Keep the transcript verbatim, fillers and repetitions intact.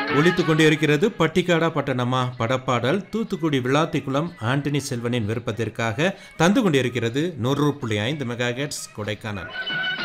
ஒலித்துக் கொண்டே இருக்கிறது பட்டிக்காடா பட்டணமா படப்பாடல். தூத்துக்குடி விளாத்திக்குளம் ஆண்டனி செல்வனின் விருப்பத்திற்காக தந்து கொண்டிருக்கிறது நூறு புள்ளி ஐந்து மெகா ஹெர்ட்ஸ் கொடைக்கானல்.